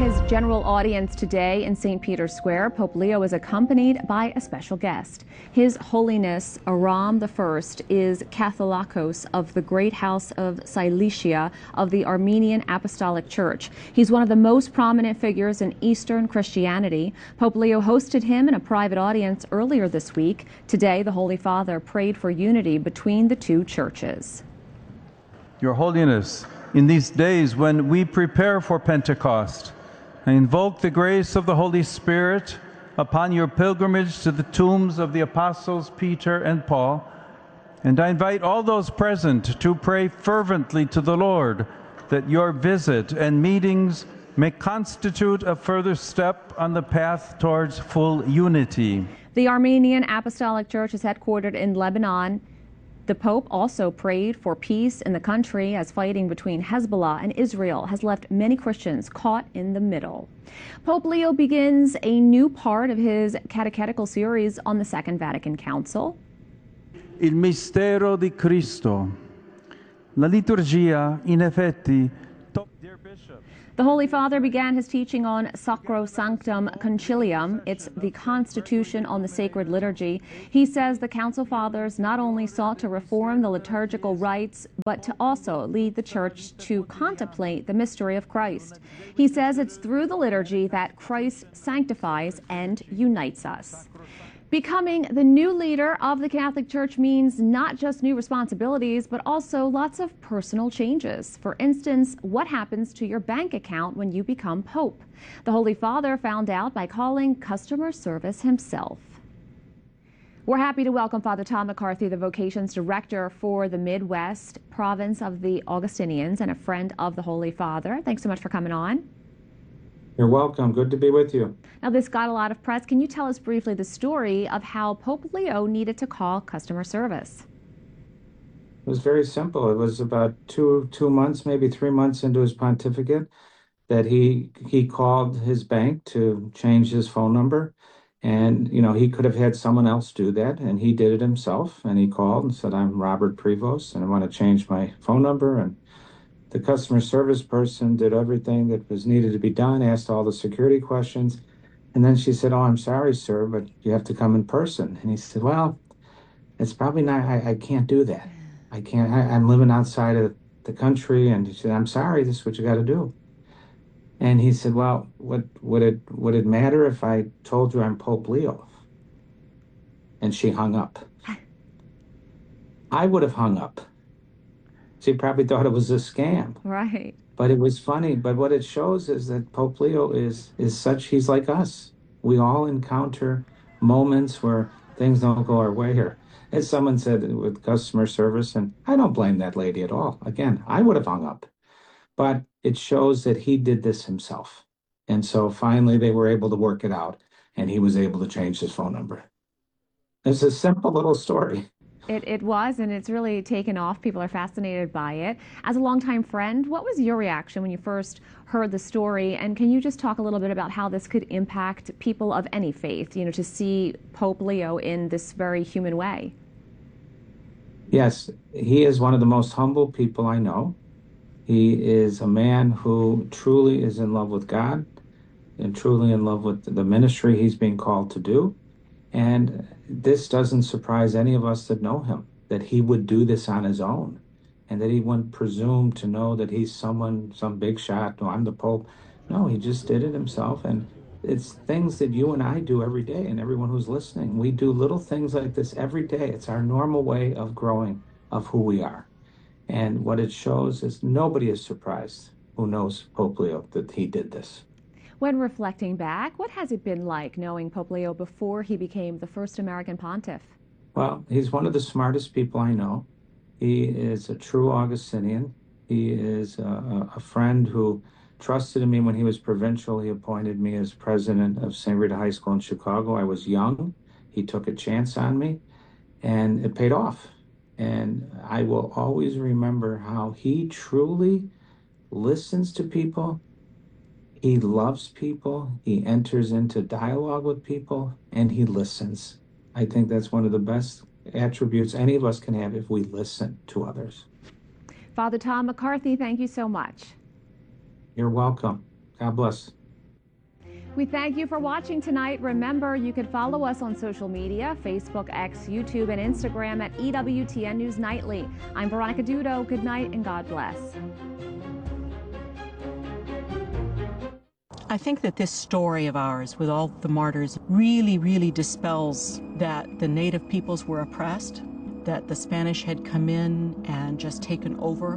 his general audience today in St. Peter's Square, Pope Leo is accompanied by a special guest. His Holiness Aram I is Catholicos of the Great House of Cilicia of the Armenian Apostolic Church. He's one of the most prominent figures in Eastern Christianity. Pope Leo hosted him in a private audience earlier this week. Today, the Holy Father prayed for unity between the two churches. Your Holiness, in these days when we prepare for Pentecost, I invoke the grace of the Holy Spirit upon your pilgrimage to the tombs of the apostles Peter and Paul, and I invite all those present to pray fervently to the Lord that your visit and meetings may constitute a further step on the path towards full unity. The Armenian Apostolic Church is headquartered in Lebanon. The Pope also prayed for peace in the country as fighting between Hezbollah and Israel has left many Christians caught in the middle. Pope Leo begins a new part of his catechetical series on the Second Vatican Council. Il mistero di Cristo. La liturgia, in effetti, dear Bishop. The Holy Father began his teaching on Sacrosanctum Concilium. It's the constitution on the sacred liturgy. He says the Council Fathers not only sought to reform the liturgical rites, but to also lead the Church to contemplate the mystery of Christ. He says it's through the liturgy that Christ sanctifies and unites us. Becoming the new leader of the Catholic Church means not just new responsibilities, but also lots of personal changes. For instance, what happens to your bank account when you become Pope? The Holy Father found out by calling customer service himself. We're happy to welcome Father Tom McCarthy, the Vocations Director for the Midwest province of the Augustinians and a friend of the Holy Father. Thanks so much for coming on. You're welcome. Good to be with you. Now, this got a lot of press. Can you tell us briefly the story of how Pope Leo needed to call customer service? It was very simple. It was about two months, maybe 3 months into his pontificate, that he called his bank to change his phone number. And, he could have had someone else do that, and he did it himself. And he called and said, I'm Robert Prevost, and I want to change my phone number. And the customer service person did everything that was needed to be done, asked all the security questions. And then she said, oh, I'm sorry, sir, but you have to come in person. And he said, well, it's probably not, I can't do that. I can't, I'm living outside of the country. And she said, I'm sorry, this is what you got to do. And he said, well, would it matter if I told you I'm Pope Leo? And she hung up. I would have hung up. She probably thought it was a scam. Right. But it was funny. But what it shows is that Pope Leo is such, he's like us. We all encounter moments where things don't go our way here. As someone said with customer service, and I don't blame that lady at all. Again, I would have hung up. But it shows that he did this himself. And so finally they were able to work it out, and he was able to change his phone number. It's a simple little story. It was, and it's really taken off. People are fascinated by it. As a longtime friend, what was your reaction when you first heard the story? And can you just talk a little bit about how this could impact people of any faith, to see Pope Leo in this very human way? Yes, he is one of the most humble people I know. He is a man who truly is in love with God and truly in love with the ministry he's being called to do. And this doesn't surprise any of us that know him, that he would do this on his own and that he wouldn't presume to know that he's some big shot. No, I'm the Pope. No, he just did it himself. And it's things that you and I do every day, and everyone who's listening. We do little things like this every day. It's our normal way of growing, of who we are. And what it shows is nobody is surprised who knows Pope Leo that he did this. When reflecting back, what has it been like knowing Pope Leo before he became the first American pontiff? Well, he's one of the smartest people I know. He is a true Augustinian. He is a friend who trusted in me when he was provincial. He appointed me as president of St. Rita High School in Chicago. I was young. He took a chance on me, and it paid off. And I will always remember how he truly listens to people. He loves people, he enters into dialogue with people, and he listens. I think that's one of the best attributes any of us can have if we listen to others. Father Tom McCarthy, thank you so much. You're welcome. God bless. We thank you for watching tonight. Remember, you can follow us on social media, Facebook, X, YouTube, and Instagram at EWTN News Nightly. I'm Veronica Dudo. Good night and God bless. I think that this story of ours with all the martyrs really dispels that the native peoples were oppressed, that the Spanish had come in and just taken over.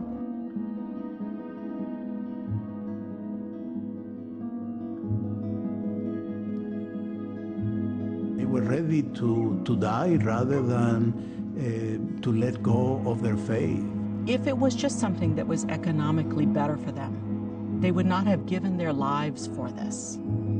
They were ready to die rather than to let go of their faith. If it was just something that was economically better for them, they would not have given their lives for this.